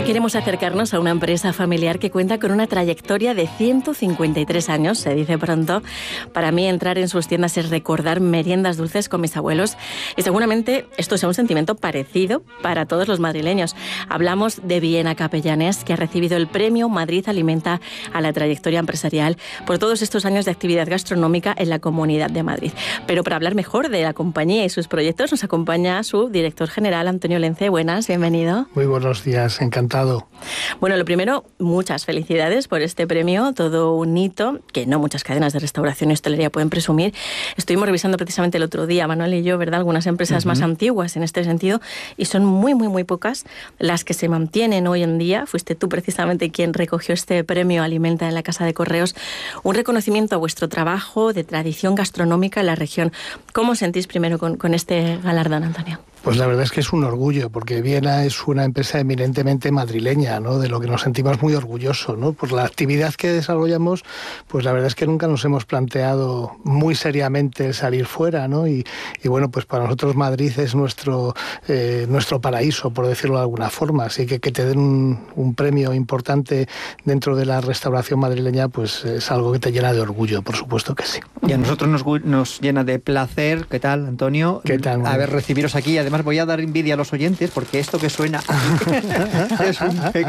queremos acercarnos a una empresa familiar que cuenta con una trayectoria de 153 años, se dice pronto. Para mí entrar en sus tiendas es recordar meriendas dulces con mis abuelos y seguramente esto sea un sentimiento parecido para todos los madrileños. Hablamos de Viena Capellanés, que ha recibido el premio Madrid Alimenta a la trayectoria empresarial por todos estos años de actividad gastronómica en la Comunidad de Madrid. Pero para hablar mejor de la compañía y sus proyectos nos acompaña su director general, Antonio Lence. Buenas, bienvenido. Muy buenos días, encantado. Bueno, lo primero, muchas felicidades por este premio, todo un hito que no muchas cadenas de restauración y hostelería pueden presumir. Estuvimos revisando precisamente el otro día, Manuel y yo, ¿verdad?, algunas empresas más antiguas en este sentido, y son muy pocas las que se mantienen hoy en día. Fuiste tú precisamente quien recogió este premio Alimenta en la Casa de Correos, un reconocimiento a vuestro trabajo de tradición gastronómica en la región. ¿Cómo os sentís primero con este galardón, Antonio? Pues la verdad es que es un orgullo, porque Viena es una empresa eminentemente madrileña, ¿no?, de lo que nos sentimos muy orgullosos, ¿no? Por la actividad que desarrollamos, pues la verdad es que nunca nos hemos planteado muy seriamente el salir fuera, ¿no? Y bueno, pues para nosotros Madrid es nuestro paraíso, por decirlo de alguna forma. Así que te den un premio importante dentro de la restauración madrileña, pues es algo que te llena de orgullo, por supuesto que sí. Y a nosotros nos llena de placer. ¿Qué tal, Antonio? ¿Qué tal? A ver, recibiros aquí. Además voy a dar envidia a los oyentes porque esto que suena es un